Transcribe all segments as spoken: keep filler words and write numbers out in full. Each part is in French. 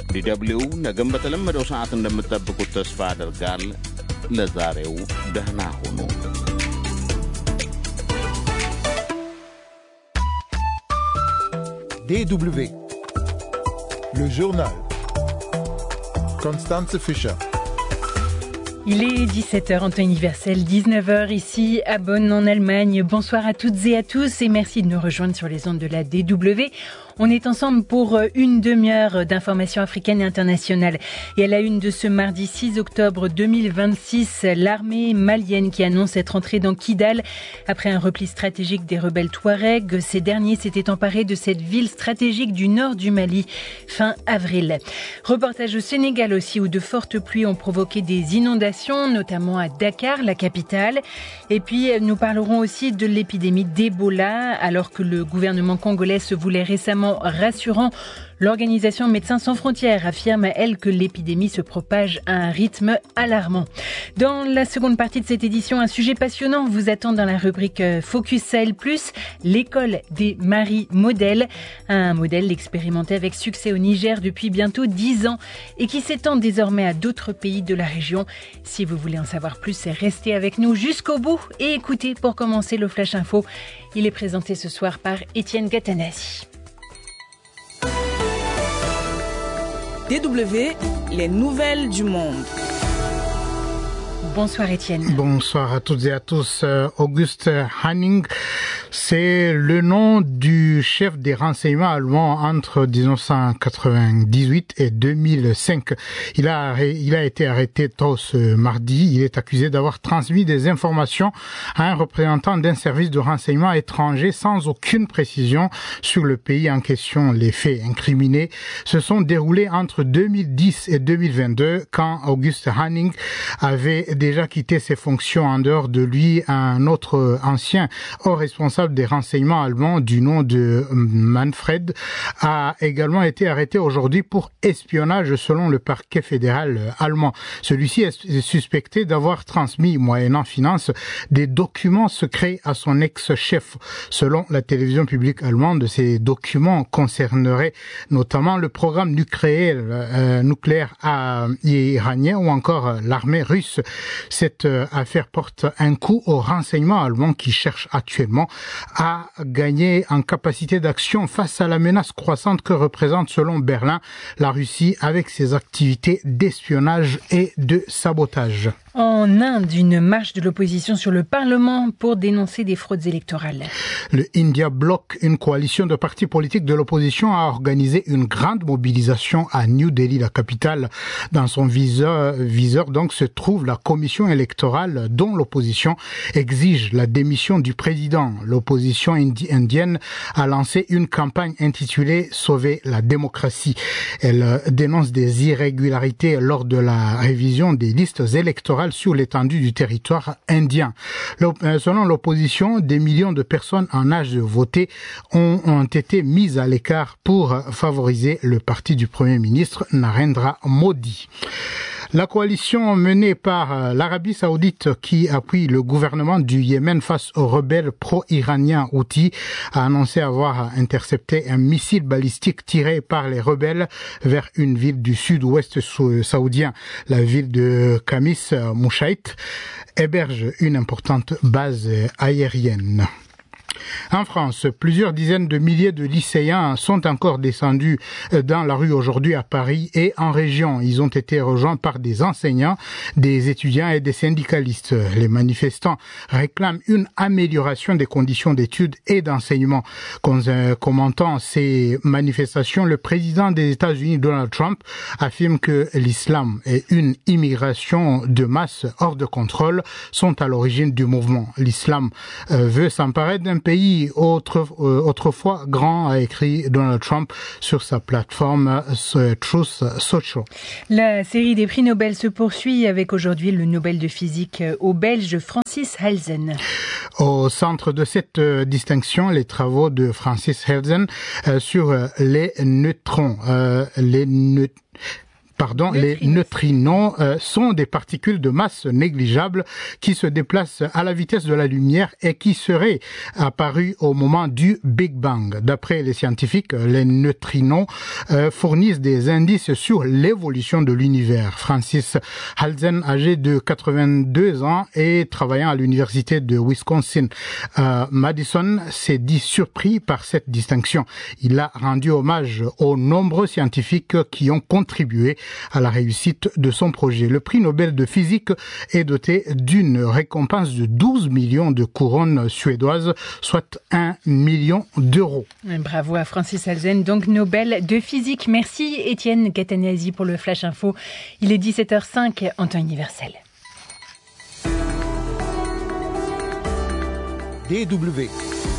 ዲደብሊው ነገም በተለመደው ሰዓት እንደምትጠብቁት ተስፋ አደርጋል። ለዛሬው ደህና ሁኑ። D W, le journal. Constance Fischer. Il est dix-sept heures en temps universel, dix-neuf heures ici à Bonn en Allemagne. Bonsoir à toutes et à tous et merci de nous rejoindre sur les ondes de la D W. On est ensemble pour une demi-heure d'informations africaines et internationales. Et à la une de ce mardi six octobre deux mille vingt-six, l'armée malienne qui annonce être entrée dans Kidal après un repli stratégique des rebelles Touaregs. Ces derniers s'étaient emparés de cette ville stratégique du nord du Mali fin avril. Reportage au Sénégal aussi où de fortes pluies ont provoqué des inondations, notamment à Dakar, la capitale. Et puis nous parlerons aussi de l'épidémie d'Ebola alors que le gouvernement congolais se voulait récemment rassurant. L'organisation Médecins sans frontières affirme, elle, que l'épidémie se propage à un rythme alarmant. Dans la seconde partie de cette édition, un sujet passionnant vous attend dans la rubrique Focus Sahel plus, l'école des maris modèles, un modèle expérimenté avec succès au Niger depuis bientôt dix ans et qui s'étend désormais à d'autres pays de la région. Si vous voulez en savoir plus, restez avec nous jusqu'au bout et écoutez pour commencer le Flash Info. Il est présenté ce soir par Étienne Gatanasi. D W, les nouvelles du monde. Bonsoir Étienne. Bonsoir à toutes et à tous. August Hanning, c'est le nom du chef des renseignements allemands entre dix-neuf cent quatre-vingt-dix-huit et deux mille cinq. Il a, il a été arrêté tôt ce mardi. Il est accusé d'avoir transmis des informations à un représentant d'un service de renseignement étranger sans aucune précision sur le pays en question. Les faits incriminés se sont déroulés entre deux mille dix et deux mille vingt-deux quand August Hanning avait déjà quitté ses fonctions. En dehors de lui, un autre ancien haut responsable des renseignements allemands du nom de Manfred a également été arrêté aujourd'hui pour espionnage selon le parquet fédéral allemand. Celui-ci est suspecté d'avoir transmis, moyennant finance, des documents secrets à son ex-chef. Selon la télévision publique allemande, ces documents concerneraient notamment le programme nucléaire, euh, nucléaire euh, iranien ou encore l'armée russe. Cette affaire porte un coup aux renseignements allemands qui cherchent actuellement à gagner en capacité d'action face à la menace croissante que représente, selon Berlin, la Russie avec ses activités d'espionnage et de sabotage. En Inde, une marche de l'opposition sur le Parlement pour dénoncer des fraudes électorales. Le India Bloc, une coalition de partis politiques de l'opposition, a organisé une grande mobilisation à New Delhi, la capitale. Dans son viseur, viseur donc se trouve la commission électorale dont l'opposition exige la démission du président. L'opposition indi- indienne a lancé une campagne intitulée « Sauver la démocratie ». Elle dénonce des irrégularités lors de la révision des listes électorales sur l'étendue du territoire indien. Selon l'opposition, des millions de personnes en âge de voter ont, ont été mises à l'écart pour favoriser le parti du Premier ministre Narendra Modi. La coalition menée par l'Arabie Saoudite qui appuie le gouvernement du Yémen face aux rebelles pro-iraniens Houthis a annoncé avoir intercepté un missile balistique tiré par les rebelles vers une ville du sud-ouest saoudien. La ville de Khamis Mouchait héberge une importante base aérienne. En France, plusieurs dizaines de milliers de lycéens sont encore descendus dans la rue aujourd'hui à Paris et en région. Ils ont été rejoints par des enseignants, des étudiants et des syndicalistes. Les manifestants réclament une amélioration des conditions d'études et d'enseignement. Commentant ces manifestations, le président des États-Unis, Donald Trump, affirme que l'islam et une immigration de masse hors de contrôle sont à l'origine du mouvement. L'islam veut s'emparer d'un pays autre, euh, autrefois grand, a écrit Donald Trump sur sa plateforme euh, Truth Social. La série des prix Nobel se poursuit avec aujourd'hui le Nobel de physique au Belge Francis Helsen. Au centre de cette euh, distinction, les travaux de Francis Helsen euh, sur euh, les neutrons. Euh, les neutrons pardon, les neutrinos euh, sont des particules de masse négligeable qui se déplacent à la vitesse de la lumière et qui seraient apparues au moment du Big Bang. D'après les scientifiques, les neutrinos euh, fournissent des indices sur l'évolution de l'univers. Francis Halzen, âgé de quatre-vingt-deux ans et travaillant à l'université de Wisconsin euh, Madison, s'est dit surpris par cette distinction. Il a rendu hommage aux nombreux scientifiques qui ont contribué à la réussite de son projet. Le prix Nobel de physique est doté d'une récompense de douze millions de couronnes suédoises, soit un million d'euros. Bravo à Francis Halzen, donc Nobel de physique. Merci Étienne Catanasi pour le Flash Info. Il est dix-sept heures cinq en temps universel. D W.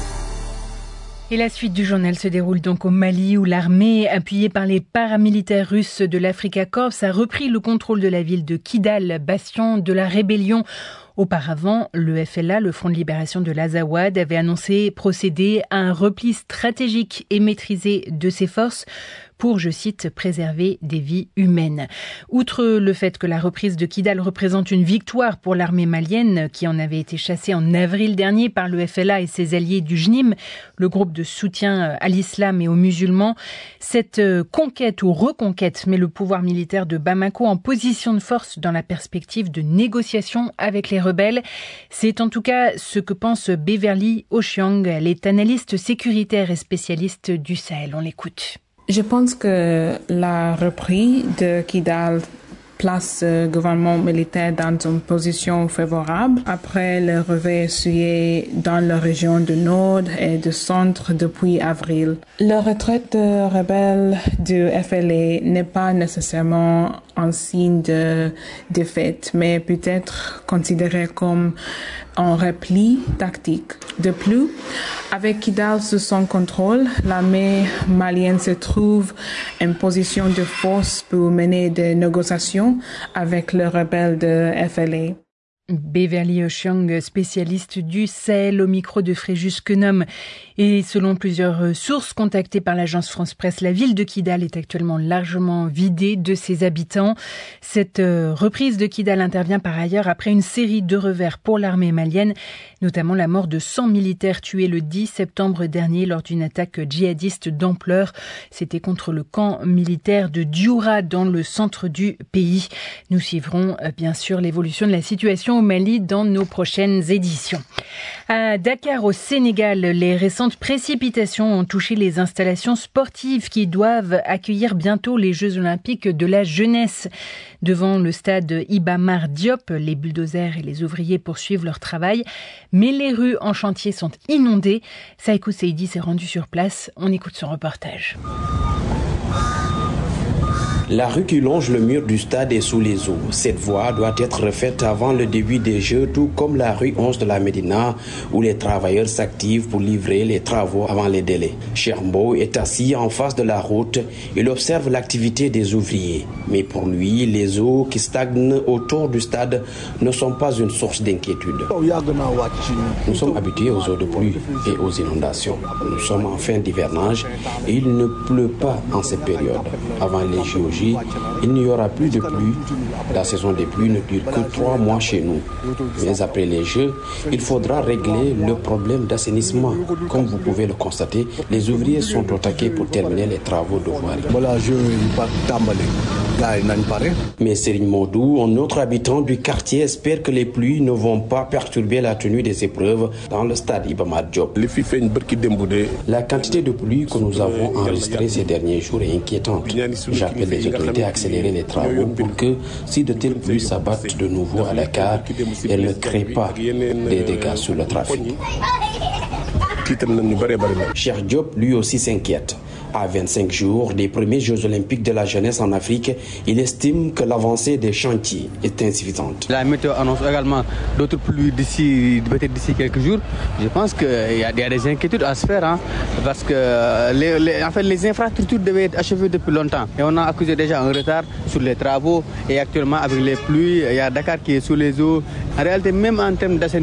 Et la suite du journal se déroule donc au Mali où l'armée, appuyée par les paramilitaires russes de l'Afrika Korps, a repris le contrôle de la ville de Kidal, bastion de la rébellion. Auparavant, le F L A, le Front de libération de l'Azawad, avait annoncé procéder à un repli stratégique et maîtrisé de ses forces pour, je cite, préserver des vies humaines. Outre le fait que la reprise de Kidal représente une victoire pour l'armée malienne qui en avait été chassée en avril dernier par le F L A et ses alliés du J N I M, le groupe de soutien à l'islam et aux musulmans, cette conquête ou reconquête met le pouvoir militaire de Bamako en position de force dans la perspective de négociations avec les rebelles. C'est en tout cas ce que pense Beverly Oshiang. Elle est analyste sécuritaire et spécialiste du Sahel. On l'écoute. Je pense que la reprise de Kidal place le gouvernement militaire dans une position favorable après le réveil essuyé dans la région du Nord et du Centre depuis avril. La retraite de rebelles du F L A n'est pas nécessairement un signe de défaite, mais peut être considéré comme un repli tactique. De plus, avec Kidal sous son contrôle, l'armée malienne se trouve en position de force pour mener des négociations avec les rebelles de F L A. Beverly Oshiang, spécialiste du Sahel, au micro de Fréjus Quenom. Et selon plusieurs sources contactées par l'agence France Presse, la ville de Kidal est actuellement largement vidée de ses habitants. Cette reprise de Kidal intervient par ailleurs après une série de revers pour l'armée malienne, notamment la mort de cent militaires tués le dix septembre dernier lors d'une attaque djihadiste d'ampleur. C'était contre le camp militaire de Dioura dans le centre du pays. Nous suivrons bien sûr l'évolution de la situation au Mali dans nos prochaines éditions. À Dakar, au Sénégal, les récentes précipitations ont touché les installations sportives qui doivent accueillir bientôt les Jeux Olympiques de la jeunesse. Devant le stade Iba Mar Diop, les bulldozers et les ouvriers poursuivent leur travail, mais les rues en chantier sont inondées. Saïkou Seidi s'est rendu sur place. On écoute son reportage. La rue qui longe le mur du stade est sous les eaux. Cette voie doit être refaite avant le début des Jeux, tout comme la rue onze de la Médina, où les travailleurs s'activent pour livrer les travaux avant les délais. Chermbo est assis en face de la route. Il observe l'activité des ouvriers. Mais pour lui, les eaux qui stagnent autour du stade ne sont pas une source d'inquiétude. Nous sommes habitués aux eaux de pluie et aux inondations. Nous sommes en fin d'hivernage et il ne pleut pas en cette période. Avant les J O J, il n'y aura plus de pluie. La saison des pluies ne dure que trois mois chez nous. Mais après les Jeux, il faudra régler le problème d'assainissement. Comme vous pouvez le constater, les ouvriers sont au taquet pour terminer les travaux de voirie. Mais Serigne Modou, un autre habitant du quartier, espère que les pluies ne vont pas perturber la tenue des épreuves dans le stade Iba Mar Diop. La quantité de pluie que nous avons enregistrée ces derniers jours est inquiétante. J'appelle les autorités à accélérer les travaux pour que, si de telles pluies s'abattent de nouveau à Dakar, elles ne créent pas des dégâts sur le trafic. Cheikh Diop, lui aussi, s'inquiète. À vingt-cinq jours des premiers Jeux Olympiques de la jeunesse en Afrique, il estime que l'avancée des chantiers est insuffisante. La météo annonce également d'autres pluies d'ici, peut-être d'ici quelques jours. Je pense qu'il y a des inquiétudes à se faire, hein, parce que les, les, en fait, les infrastructures devaient être achevées depuis longtemps. Et on a accusé déjà un retard sur les travaux. Et actuellement, avec les pluies, il y a Dakar qui est sous les eaux. En réalité, même en termes d'assainissement,